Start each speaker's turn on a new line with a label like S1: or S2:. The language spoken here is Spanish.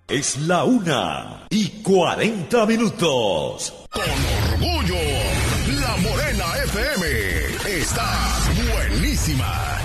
S1: Es la 1:40.
S2: Con orgullo, La Morena FM está buenísima.